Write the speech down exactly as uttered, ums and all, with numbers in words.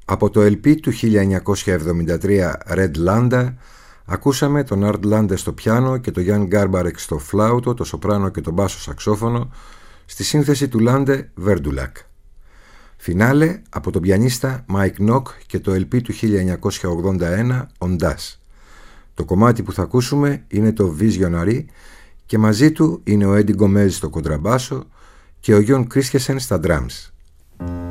Από το ελ πι του χίλια εννιακόσια εβδομήντα τρία Red Landa ακούσαμε τον Art Lande στο πιάνο και τον Jan Garbarek στο φλάουτο, το σοπράνο και τον μπάσο σαξόφωνο, στη σύνθεση του Lande Verdulak. Φινάλε από τον πιανίστα Mike Nock και το ελ πι του χίλια εννιακόσια ογδόντα ένα Ondas. Το κομμάτι που θα ακούσουμε είναι το Visionary και μαζί του είναι ο Eddie Gomez στο κοντραμπάσο και ο Jon Christensen στα drums.